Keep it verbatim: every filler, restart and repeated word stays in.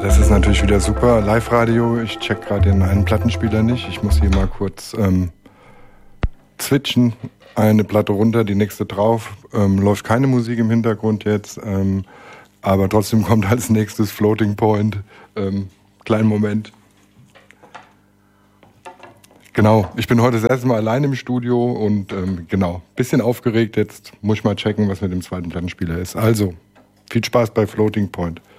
Das ist natürlich wieder super. Live-Radio, ich check gerade den einen Plattenspieler nicht. Ich muss hier mal kurz ähm, switchen. Eine Platte runter, die nächste drauf. Ähm, läuft keine Musik im Hintergrund jetzt, ähm, aber trotzdem kommt als nächstes Floating Point. Ähm, kleinen Moment. Genau, ich bin heute das erste Mal allein im Studio und ähm, genau, bisschen aufgeregt. Jetzt muss ich mal checken, was mit dem zweiten Plattenspieler ist. Also, viel Spaß bei Floating Point.